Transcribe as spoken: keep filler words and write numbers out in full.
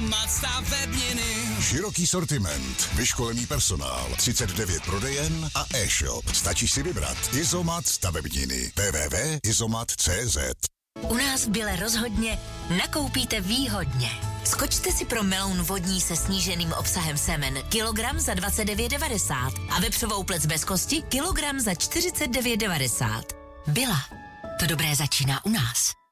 Izomat stavebniny. Široký sortiment, vyškolený personál, třicet devět prodejen a e-shop. Stačí si vybrat. Izomat stavebniny. w w w tečka izomat tečka c z. U nás v Bile rozhodně nakoupíte výhodně. Skočte si pro meloun vodní se sníženým obsahem semen kilogram za dvacet devět devadesát a vepřovou plec bez kosti kilogram za čtyřicet devět devadesát. Bila. To dobré začíná u nás.